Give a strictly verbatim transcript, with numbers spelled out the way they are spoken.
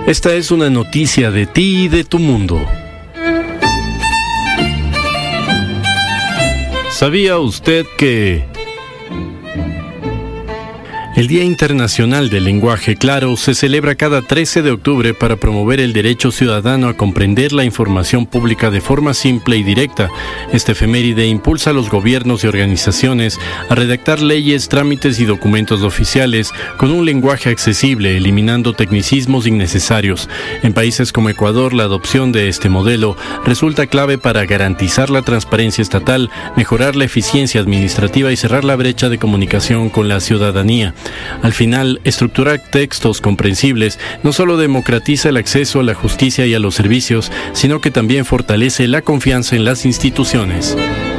Esta es una noticia de ti y de tu mundo. ¿Sabía usted que el Día Internacional del Lenguaje Claro se celebra cada trece de octubre para promover el derecho ciudadano a comprender la información pública de forma simple y directa? Este efeméride impulsa a los gobiernos y organizaciones a redactar leyes, trámites y documentos oficiales con un lenguaje accesible, eliminando tecnicismos innecesarios. En países como Ecuador, la adopción de este modelo resulta clave para garantizar la transparencia estatal, mejorar la eficiencia administrativa y cerrar la brecha de comunicación con la ciudadanía. Al final, estructurar textos comprensibles no solo democratiza el acceso a la justicia y a los servicios, sino que también fortalece la confianza en las instituciones.